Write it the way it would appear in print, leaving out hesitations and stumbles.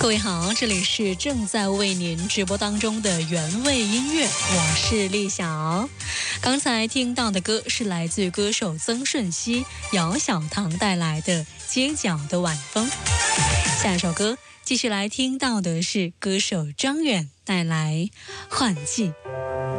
各位好，这里是正在为您直播当中的原味音乐，我是丽晓。刚才听到的歌是来自歌手曾舜晞、姚小棠带来的《街角的晚风》。下一首歌继续来听到的是歌手张远带来《换季》。